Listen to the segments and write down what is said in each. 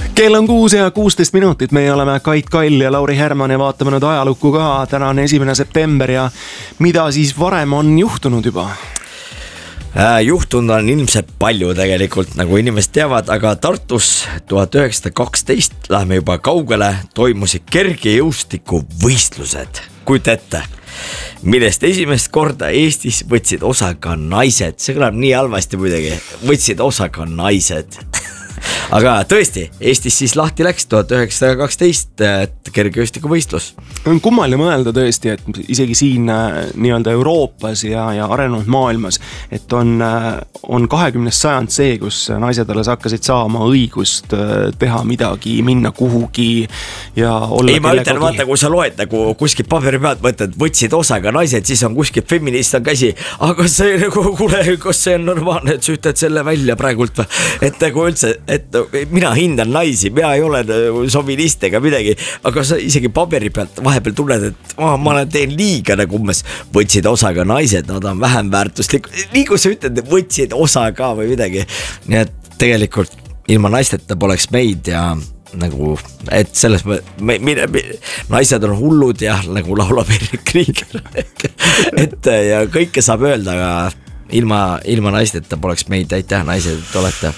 Kell on 6:16, meie oleme Kait Kall ja Lauri Herman ja vaatame nüüd ajalukku ka. Täna on 1. september ja mida siis varem on juhtunud juba? Juhtunud on ilmselt palju tegelikult, nagu inimesed teavad, aga Tartus 1912, läheme juba kaugele, toimusid kergejõustiku võistlused, kujuta ette, millest esimest korda Eestis võtsid osa ka naised. See kõlab nii halvasti muidugi, võtsid osa ka naised. Aga tõesti, Eestis siis lahti läks 1912 kergejõustiku võistlus. On kummaline mõelda tõesti, et isegi siin nii-öelda Euroopas ja arenenud maailmas, et on 20. sajand see, kus naised alles hakkasid saama õigust teha midagi, minna kuhugi ja olla ei, ma ütlen, vaata, kui sa loed nagu kuskil paberi pealt mõtled, võtsid osa ka naised, siis on kuskil feminist on käsi, aga see nagu, kuule, kas see on normaalne, et sa ütled selle välja praegult või? Et nagu üldse, et mina hindan naisi, mina ei ole sovinist ega midagi, aga sa isegi paberi pealt vahepeal tunned, et ma teen liiga nagu umbes, võtsid osa ka naised, nad on vähem väärtuslik, nii kui sa ütled, võtsid osa ka või midagi, nii et tegelikult ilma naisteta poleks meid ja nagu, et selles naised on hullud ja nagu laulab Erik Krieger et ja kõike saab öelda, aga ilma naisteta poleks meid, aitäh naised, et olete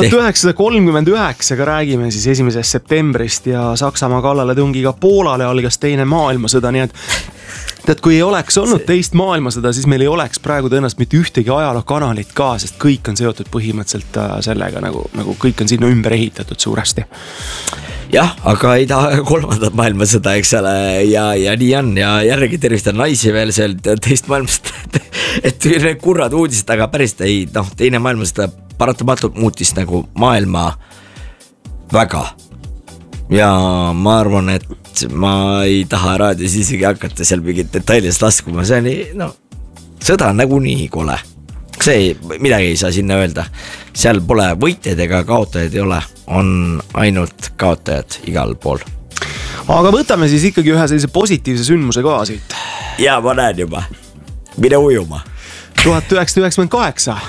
1939 ka räägime siis 1. septembrist ja Saksamaa kallale tungiga Poolale algas teine maailmasõda, nii et kui ei oleks olnud teist maailmasõda, siis meil ei oleks praegu tõenäoliselt mitte ühtegi ajalookanalit ka, sest kõik on seotud põhimõtteliselt sellega, nagu kõik on sinna ümber ehitatud suuresti. Jah, aga ei taha kolmandat maailmasõda, eks ole, ja nii on ja järgi tervistan naisi veel seal teist maailmasõda, et need kurrad uudised, aga päris ei, teine maailmasõda paratamatult muutis nagu maailma väga ja ma arvan, et ma ei taha raadios isegi hakata seal mingit detailist laskuma, see on sõda on nagu nii kole, see midagi ei saa sinna öelda, seal pole võitjaid ega kaotajaid ei ole, on ainult kaotajad igal pool. Aga võtame siis ikkagi ühe sellise positiivse sündmuse ka siit. Ja ma näen juba, mine ujuma. 1998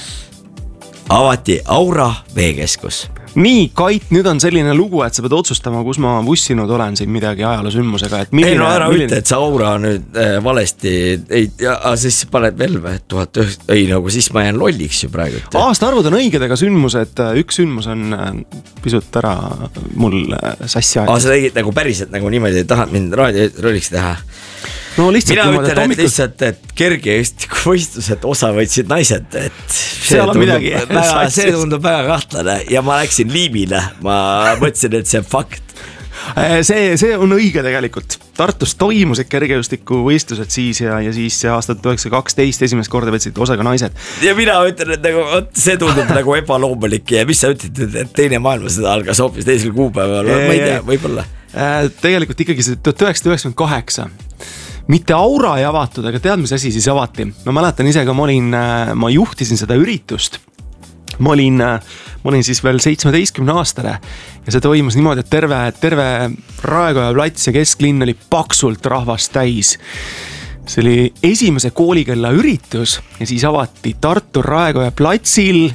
avati Aura veekeskus. Nii, Kait, nüüd on selline lugu, et sa pead otsustama, kus ma vussinud olen siin midagi ajaloosündmusega. Ei no ära ütle, et sa Aura nüüd valesti, siis paned veel nagu siis ma jään lolliks ju praegu. Aastaarvud on õiged, aga sündmused, üks sündmus on pisut ära mul sassi aeg. Sa tegid nagu päriselt nagu niimoodi, et tahad mind rolliks teha. No lihtsalt, mina ütlen, et lihtsalt, et kergejõustiku võistlused osa võtsid naised, et see tundub väga kahtlane ja ma läksin liimile, ma mõtlesin, et see on fakt. See on õige tegelikult. Tartus toimusid kergejõustiku võistlused siis ja siis aastat 1912 esimest korda võtsid osa ka naised. Ja mina ütlen, et nagu, see tundub nagu ebaloomulik ja mis sa ütled, et teine maailmasõda algas hoopis teisel kuupäeval, ma ei tea, võib-olla. Tegelikult ikkagi see 1998 mitte Aura ei avatud, aga tead, mis asi siis avati? Ma mäletan ise ka, ma juhtisin seda üritust. Ma olin siis veel 17 aastane ja see toimus niimoodi, et terve Raekoja plats ja kesklinn oli paksult rahvast täis. See oli esimese koolikella üritus ja siis avati Tartu Raekoja platsil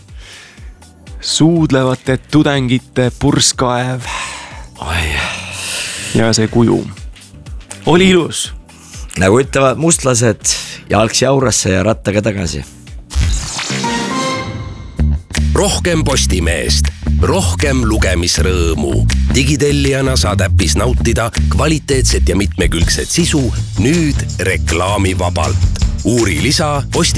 suudlevate tudengite purskaev. Ja see kuju oli ilus. Nagu ütlevad mustlased, jalgsi Aurasse ja rattaga tagasi. Rohkem Postimeest, rohkem lugemisrõõmu. Digitellijana saad äpis nautida kvaliteetset ja mitmekülgset sisu nüüd reklaamivabalt. Uuri lisa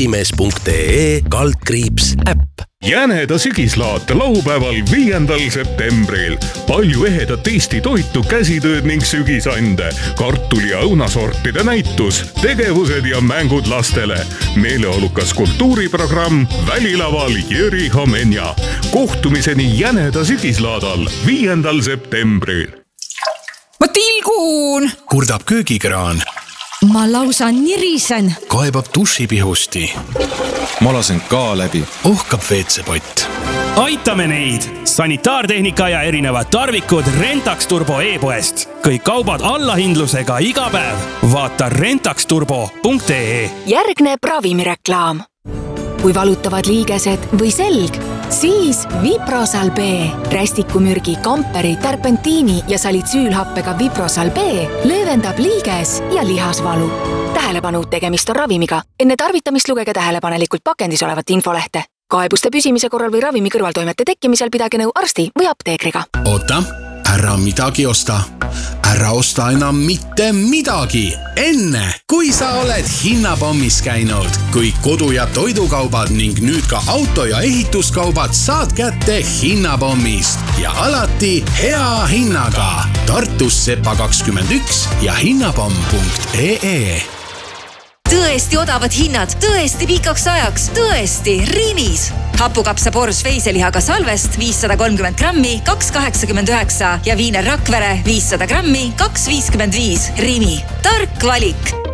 postimees.ee/äpp. Jäneda sügislaat laupäeval 5. septembril. Palju ehedat Eesti toitu, käsitööd ning sügisande, kartuli ja õunasortide näitus, tegevused ja mängud lastele. Meeleolukas kultuuriprogramm Välilaval Jüri Homenja. Kohtumiseni Jäneda sügislaadal 5. septembril. Ma tilgun! Kurdab köögikraan. Ma lausa nirisen. Kaebab dušipihusti. Ma lasen ka läbi. Ohkab veetsepott. Aitame neid! Sanitaartehnika ja erinevad tarvikud Rentax Turbo e-poest. Kõik kaubad allahindlusega iga päev. Vaata rentaxturbo.ee. Järgneb ravimireklaam. kui valutavad liigesed või selg, siis Viprosal B. Rästikumürgi, kamperi, terpentiini ja salitsüülhappega Viprosal B löövendab liiges ja lihasvalu. Tähelepanu, tegemist on ravimiga. Enne tarvitamist lugege tähelepanelikult pakendis olevat infolehte. Kaebuste püsimise korral või ravimi kõrvaltoimete tekkimisel pidage nõu arsti või apteekriga. Oota, ära midagi osta. Ära osta enam mitte midagi. Enne, kui sa oled hinnapommis käinud, kui kodu- ja toidukaubad ning nüüd ka auto- ja ehituskaubad saad kätte hinnapommist ja alati hea hinnaga. Tartus Sepa 21 ja hinnapomm.ee. Tõesti odavad hinnad, tõesti pikaks ajaks, tõesti Rimis. Hapukapsa Bors veiselihaga salvest 530 grammi, 2,89 ja viiner Rakvere 500 grammi, 2,55. Rimi. Tark valik.